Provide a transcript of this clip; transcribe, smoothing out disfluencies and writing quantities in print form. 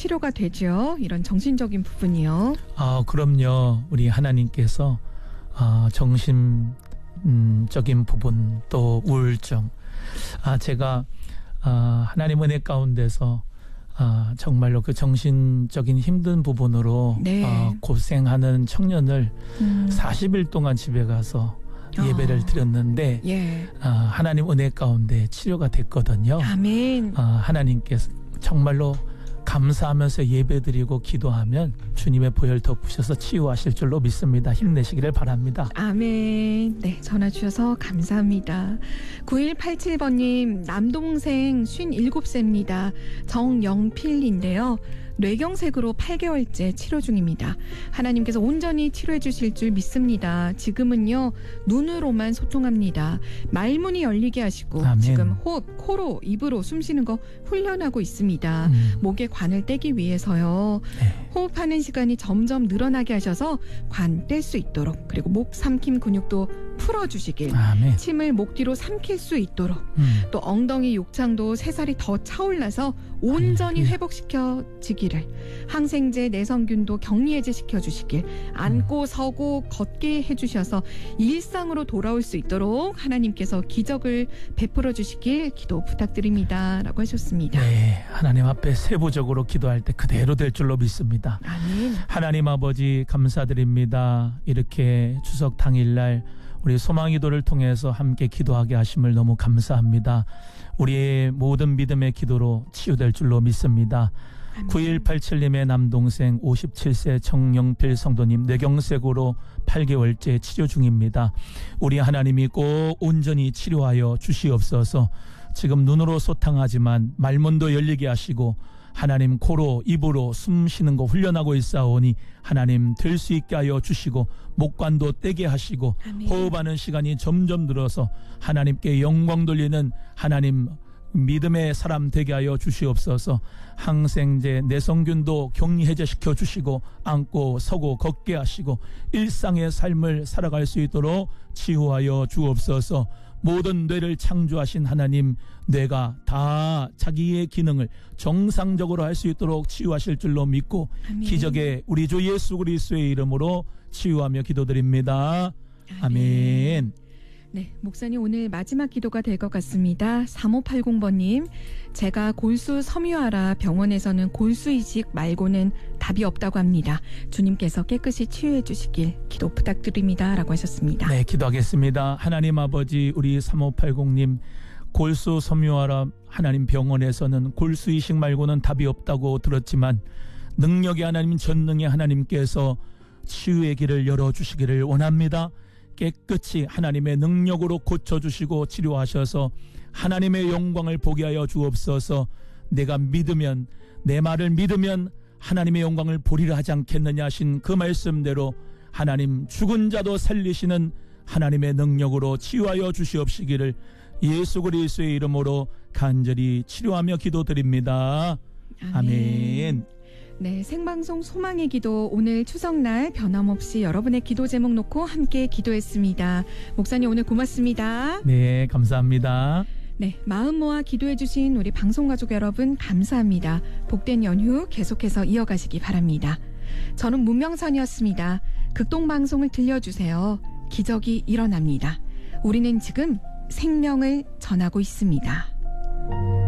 치료가 되죠. 이런 정신적인 부분이요. 그럼요. 우리 하나님께서 정신적인 부분 또 우울증 제가 하나님 은혜 가운데서 정말로 그 정신적인 힘든 부분으로 고생하는 청년을 40일 동안 집에 가서 예배를 드렸는데 하나님 은혜 가운데 치료가 됐거든요. 아멘. 하나님께서 정말로 감사하면서 예배드리고 기도하면 주님의 보혈 덮으셔서 치유하실 줄로 믿습니다. 힘내시기를 바랍니다. 아멘. 네, 전화 주셔서 감사합니다. 9187번님, 남동생 57세입니다. 정영필인데요. 뇌경색으로 8개월째 치료 중입니다. 하나님께서 온전히 치료해 주실 줄 믿습니다. 지금은요, 눈으로만 소통합니다. 말문이 열리게 하시고 아멘. 지금 호흡, 코로, 입으로 숨쉬는 거 훈련하고 있습니다. 목에 관을 떼기 위해서요. 네. 호흡하는 시간이 점점 늘어나게 하셔서 관 뗄 수 있도록, 그리고 목 삼킴 근육도 풀어주시길, 아멘. 침을 목 뒤로 삼킬 수 있도록, 또 엉덩이 욕창도 3살이 더 차올라서 온전히 회복시켜지기를, 항생제 내성균도 격리해제시켜 주시길, 앉고 서고 걷게 해주셔서 일상으로 돌아올 수 있도록 하나님께서 기적을 베풀어 주시길 기도 부탁드립니다. 라고 하셨습니다. 네, 하나님 앞에 세부적으로 기도할 때 그대로 될 줄로 믿습니다. 아멘. 하나님 아버지 감사드립니다. 이렇게 추석 당일날 우리 소망기도를 통해서 함께 기도하게 하심을 너무 감사합니다. 우리의 모든 믿음의 기도로 치유될 줄로 믿습니다. 9187님의 남동생 57세 정영필 성도님 뇌경색으로 8개월째 치료 중입니다. 우리 하나님이 꼭 온전히 치료하여 주시옵소서. 지금 눈으로 소탕하지만 말문도 열리게 하시고 하나님 코로 입으로 숨 쉬는 거 훈련하고 있사오니 하나님 될 수 있게 하여 주시고 목관도 떼게 하시고 아멘. 호흡하는 시간이 점점 늘어서 하나님께 영광 돌리는 하나님 믿음의 사람 되게 하여 주시옵소서. 항생제 내성균도 격리 해제시켜 주시고 앉고 서고 걷게 하시고 일상의 삶을 살아갈 수 있도록 치유하여 주옵소서. 모든 뇌를 창조하신 하나님, 뇌가 다 자기의 기능을 정상적으로 할 수 있도록 치유하실 줄로 믿고 아멘. 기적의 우리 주 예수 그리스도의 이름으로 치유하며 기도드립니다. 아멘. 네, 목사님 오늘 마지막 기도가 될 것 같습니다. 3580번님, 제가 골수 섬유하라 병원에서는 골수 이식 말고는 답이 없다고 합니다. 주님께서 깨끗이 치유해 주시길 기도 부탁드립니다. 라고 하셨습니다. 네, 기도하겠습니다. 하나님 아버지, 우리 3580님 골수 섬유하라 하나님 병원에서는 골수 이식 말고는 답이 없다고 들었지만 능력의 하나님, 전능의 하나님께서 치유의 길을 열어주시기를 원합니다. 깨끗이 하나님의 능력으로 고쳐주시고 치료하셔서 하나님의 영광을 보게 하여 주옵소서. 내가 믿으면, 내 말을 믿으면 하나님의 영광을 보리라 하지 않겠느냐 하신 그 말씀대로 하나님 죽은 자도 살리시는 하나님의 능력으로 치유하여 주시옵시기를 예수 그리스도의 이름으로 간절히 치료하며 기도드립니다. 아멘. 네, 생방송 소망의 기도, 오늘 추석날 변함없이 여러분의 기도 제목 놓고 함께 기도했습니다. 목사님 오늘 고맙습니다. 네, 감사합니다. 네, 마음 모아 기도해 주신 우리 방송가족 여러분 감사합니다. 복된 연휴 계속해서 이어가시기 바랍니다. 저는 문명선이었습니다. 극동방송을 들려주세요. 기적이 일어납니다. 우리는 지금 생명을 전하고 있습니다.